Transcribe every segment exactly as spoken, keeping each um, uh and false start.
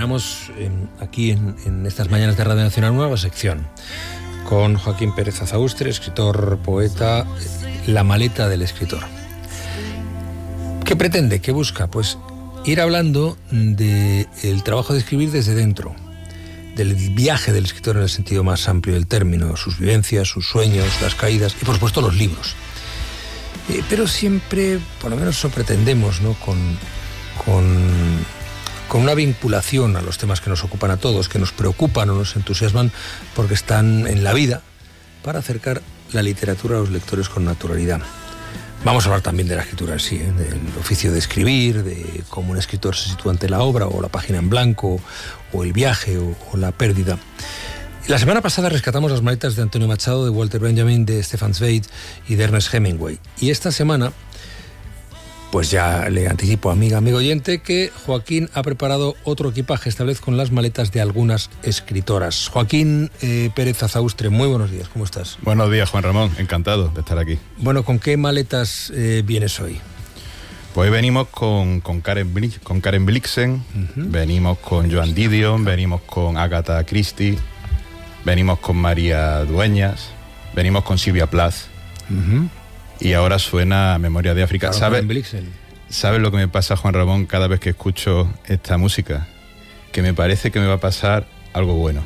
estrenamos eh, aquí en, en estas mañanas de Radio Nacional una nueva sección con Joaquín Pérez Azaustre, escritor, poeta, La maleta del escritor. ¿Qué pretende? ¿Qué busca? Pues ir hablando del trabajo de escribir desde dentro, del viaje del escritor en el sentido más amplio del término, sus vivencias, sus sueños, las caídas y por supuesto los libros. Eh, pero siempre, por lo menos eso pretendemos, ¿no? Con, con, con una vinculación a los temas que nos ocupan a todos, que nos preocupan o nos entusiasman porque están en la vida, para acercar la literatura a los lectores con naturalidad. Vamos a hablar también de la escritura en sí, ¿eh? Del oficio de escribir, de cómo un escritor se sitúa ante la obra, o la página en blanco, o el viaje, o, o la pérdida. La semana pasada rescatamos las maletas de Antonio Machado, de Walter Benjamin, de Stefan Zweig y de Ernest Hemingway. Y esta semana, pues ya le anticipo, amiga, amigo oyente, que Joaquín ha preparado otro equipaje, esta vez con las maletas de algunas escritoras. Joaquín eh, Pérez Azaustre, muy buenos días, ¿cómo estás? Buenos días, Juan Ramón, encantado de estar aquí. Bueno, ¿con qué maletas eh, vienes hoy? Pues hoy venimos con, con, Karen, con Karen Blixen, uh-huh. venimos con Joan Didion, venimos con Agatha Christie, venimos con María Dueñas, venimos con Silvia Plath. Uh-huh. Y ahora suena Memoria de África. ¿Sabes ¿Sabes lo que me pasa, Juan Ramón, cada vez que escucho esta música? Que me parece que me va a pasar algo bueno.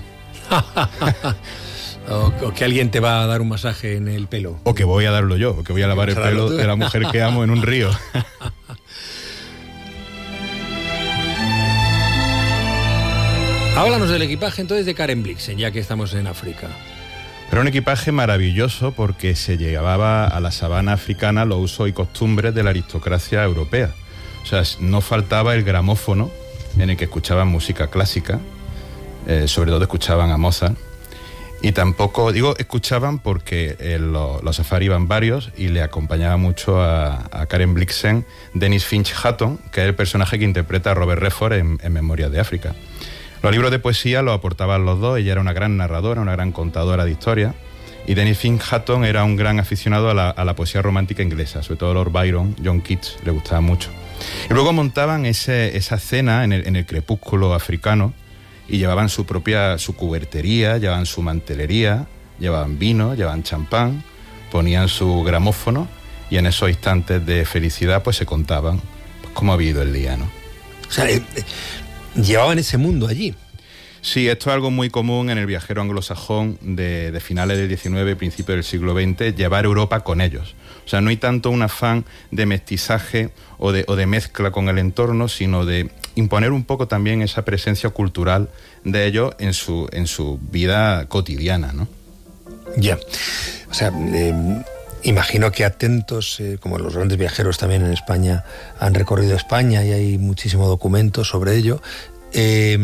o, o que alguien te va a dar un masaje en el pelo. O que voy a darlo yo, o que voy a lavar el pelo de la mujer que amo en un río. Háblanos del equipaje entonces de Karen Blixen, ya que estamos en África. Era un equipaje maravilloso porque se llevaba a la sabana africana los usos y costumbres de la aristocracia europea. O sea, no faltaba el gramófono en el que escuchaban música clásica, eh, sobre todo escuchaban a Mozart, y tampoco, digo, escuchaban porque eh, lo, los safaris iban varios y le acompañaba mucho a, a Karen Blixen Dennis Finch Hatton, que es el personaje que interpreta a Robert Redford en, en Memorias de África. Los libros de poesía los aportaban los dos. Ella era una gran narradora, una gran contadora de historias, y Dennis Finch Hatton era un gran aficionado a la, a la poesía romántica inglesa, sobre todo Lord Byron, John Keats, le gustaba mucho. Y luego montaban ese, esa cena en el, en el crepúsculo africano y llevaban su propia su cubertería, llevaban su mantelería, llevaban vino, llevaban champán, ponían su gramófono y en esos instantes de felicidad pues se contaban pues, cómo había ido el día, ¿no? O sea, eh, eh... llevaban ese mundo allí. Sí, esto es algo muy común en el viajero anglosajón de, de finales del diecinueve, principios del siglo veinte, llevar Europa con ellos. O sea, no hay tanto un afán de mestizaje o de, o de mezcla con el entorno, sino de imponer un poco también esa presencia cultural de ellos en su, en su vida cotidiana, ¿no? Ya, o sea... Eh... Imagino que atentos, eh, como los grandes viajeros también en España han recorrido España y hay muchísimo documento sobre ello, eh,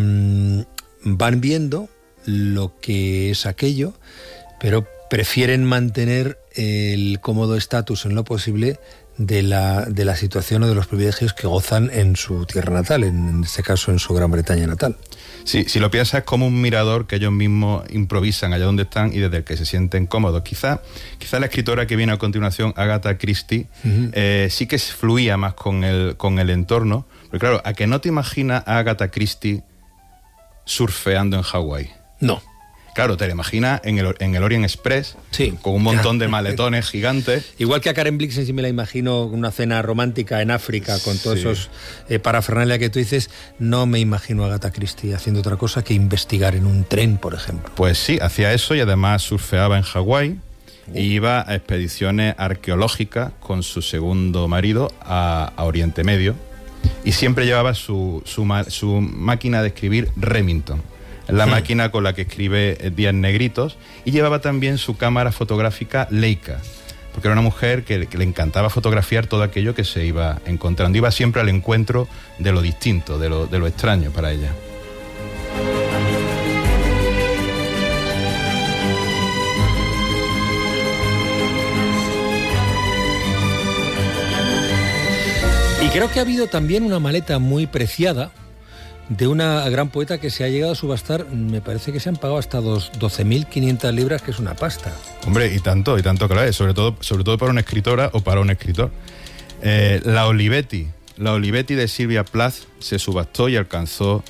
van viendo lo que es aquello, pero prefieren mantener el cómodo estatus en lo posible de la, de la situación o de los privilegios que gozan en su tierra natal, en este caso en su Gran Bretaña natal. Sí, si lo piensas es como un mirador que ellos mismos improvisan allá donde están y desde el que se sienten cómodos. Quizá, quizá la escritora que viene a continuación, Agatha Christie, uh-huh. eh, sí que fluía más con el, con el entorno. Pero claro, ¿a que no te imaginas a Agatha Christie surfeando en Hawái? No. Claro, te la imaginas en el, en el Orient Express, sí, con un montón de maletones gigantes. Igual que a Karen Blixen sí me la imagino una cena romántica en África con todos sí. esos eh, parafernalia que tú dices, no me imagino a Agatha Christie haciendo otra cosa que investigar en un tren, por ejemplo. Pues sí, hacía eso y además surfeaba en Hawái uh. y iba a expediciones arqueológicas con su segundo marido a, a Oriente Medio y siempre llevaba su, su, su máquina de escribir Remington, la sí. máquina con la que escribe Días Negritos, y llevaba también su cámara fotográfica Leica, porque era una mujer que, que le encantaba fotografiar todo aquello que se iba encontrando. Iba siempre al encuentro de lo distinto, de lo, de lo extraño para ella. Y creo que ha habido también una maleta muy preciada de una gran poeta que se ha llegado a subastar, me parece que se han pagado hasta doce mil quinientas libras, que es una pasta. Hombre, y tanto, y tanto, claro, sobre todo, sobre todo para una escritora o para un escritor. Eh, la Olivetti, la Olivetti de Silvia Plath se subastó y alcanzó